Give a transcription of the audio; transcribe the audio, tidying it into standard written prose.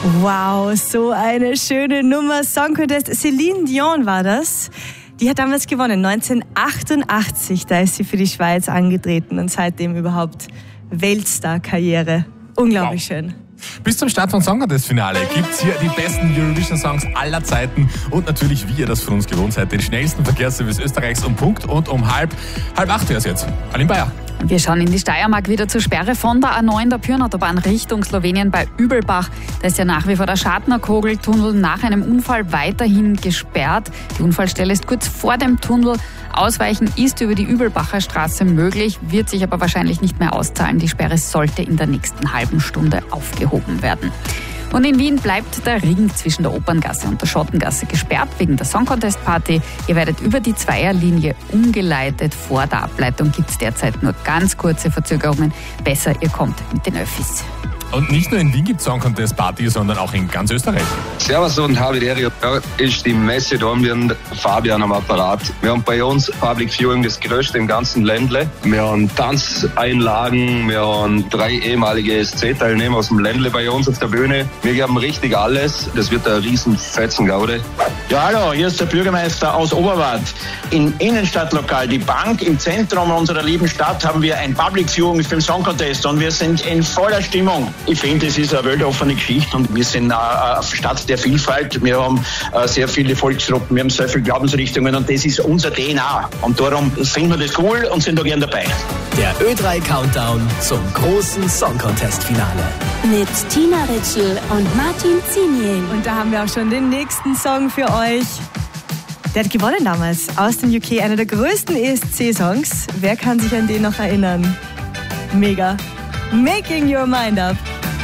Wow, so eine schöne Nummer. Song Contest. Celine Dion war das. Die hat damals gewonnen, 1988. Da ist sie für die Schweiz angetreten und seitdem überhaupt Weltstar-Karriere. Unglaublich schön. Bis zum Start von Song Contest Finale gibt's hier die besten Eurovision-Songs aller Zeiten und natürlich, wie ihr das von uns gewohnt seid, den schnellsten Verkehrsservice Österreichs um Punkt und um halb acht wäre es jetzt. Aline Bayer. Wir schauen in die Steiermark wieder zur Sperre von der A9 der Pyrnautobahn Richtung Slowenien bei Übelbach. Da ist ja nach wie vor der Schartnerkogeltunnel nach einem Unfall weiterhin gesperrt. Die Unfallstelle ist kurz vor dem Tunnel. Ausweichen ist über die Übelbacher Straße möglich, wird sich aber wahrscheinlich nicht mehr auszahlen. Die Sperre sollte in der nächsten halben Stunde aufgehoben werden. Und in Wien bleibt der Ring zwischen der Operngasse und der Schottengasse gesperrt wegen der Song Contest Party. Ihr werdet über die Zweierlinie umgeleitet. Vor der Ableitung gibt es derzeit nur ganz kurze Verzögerungen. Besser, ihr kommt mit den Öffis. Und nicht nur in Wien gibt es Song Contest Party, sondern auch in ganz Österreich. Servus und Habiderio. Da ist die Messe Dornbirn, Fabian am Apparat. Wir haben bei uns Public Viewing, das größte im ganzen Ländle. Wir haben Tanzeinlagen, wir haben 3 ehemalige SC-Teilnehmer aus dem Ländle bei uns auf der Bühne. Wir geben richtig alles. Das wird ein riesen Fetzengaude. Ja, hallo, hier ist der Bürgermeister aus Oberwart. Im Innenstadtlokal, die Bank im Zentrum unserer lieben Stadt, haben wir ein Public Viewing für den Song Contest und wir sind in voller Stimmung. Ich finde, es ist eine weltoffene Geschichte und wir sind eine Stadt der Vielfalt. Wir haben sehr viele Volksgruppen, wir haben sehr viele Glaubensrichtungen und das ist unser DNA. Und darum finden wir das cool und sind da gern dabei. Der Ö3 Countdown zum großen Song Contest Finale. Mit Tina Ritschl und Martin Ziniel. Und da haben wir auch schon den nächsten Song für euch. Der hat gewonnen damals aus dem UK, einer der größten ESC-Songs. Wer kann sich an den noch erinnern? Mega. Making Your Mind Up.